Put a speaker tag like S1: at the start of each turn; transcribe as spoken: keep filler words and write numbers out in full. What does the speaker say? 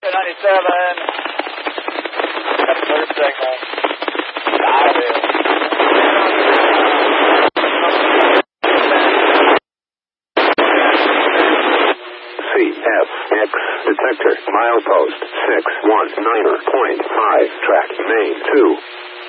S1: ninety-seven. Got the third signal. Got it.
S2: C F X detector milepost six one niner point five track main two.